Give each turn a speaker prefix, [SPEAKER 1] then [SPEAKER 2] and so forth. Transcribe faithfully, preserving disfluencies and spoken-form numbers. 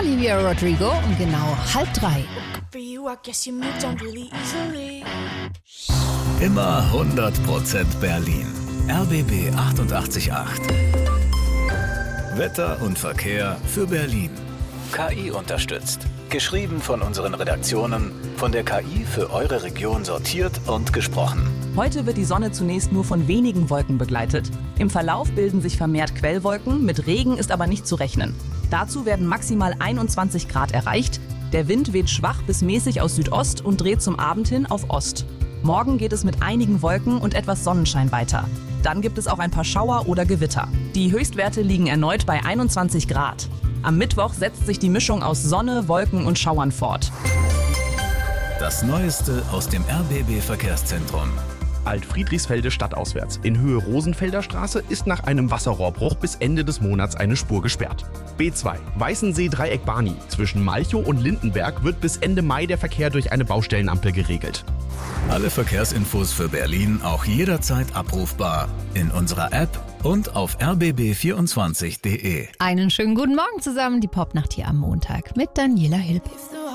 [SPEAKER 1] Olivia Rodrigo um genau halb drei.
[SPEAKER 2] Immer hundert Prozent Berlin. R B B achtundachtzig Komma acht. Wetter und Verkehr für Berlin. K I unterstützt. Geschrieben von unseren Redaktionen, von der K I für eure Region sortiert und gesprochen.
[SPEAKER 3] Heute wird die Sonne zunächst nur von wenigen Wolken begleitet. Im Verlauf bilden sich vermehrt Quellwolken, mit Regen ist aber nicht zu rechnen. Dazu werden maximal einundzwanzig Grad erreicht. Der Wind weht schwach bis mäßig aus Südost und dreht zum Abend hin auf Ost. Morgen geht es mit einigen Wolken und etwas Sonnenschein weiter. Dann gibt es auch ein paar Schauer oder Gewitter. Die Höchstwerte liegen erneut bei einundzwanzig Grad. Am Mittwoch setzt sich die Mischung aus Sonne, Wolken und Schauern fort.
[SPEAKER 2] Das Neueste aus dem R B B-Verkehrszentrum.
[SPEAKER 4] Alt-Friedrichsfelde stadtauswärts. In Höhe Rosenfelder Straße ist nach einem Wasserrohrbruch bis Ende des Monats eine Spur gesperrt. B zwei. Weißensee-Dreieck-Barni. Zwischen Malchow und Lindenberg wird bis Ende Mai der Verkehr durch eine Baustellenampel geregelt.
[SPEAKER 2] Alle Verkehrsinfos für Berlin auch jederzeit abrufbar in unserer App und auf r b b vierundzwanzig punkt d e.
[SPEAKER 1] Einen schönen guten Morgen zusammen, die Popnacht hier am Montag mit Daniela Hilb.